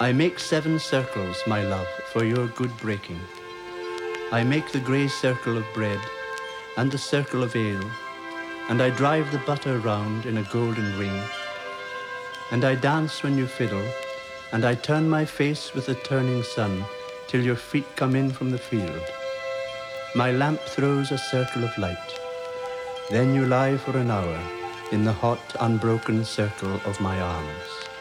I make 7 circles, my love, for your good breaking. I make the grey circle of bread, and the circle of ale, and I drive the butter round in a golden ring, and I dance when you fiddle, and I turn my face with the turning sun, till your feet come in from the field. My lamp throws a circle of light. Then you lie for an hour in the hot, unbroken circle of my arms.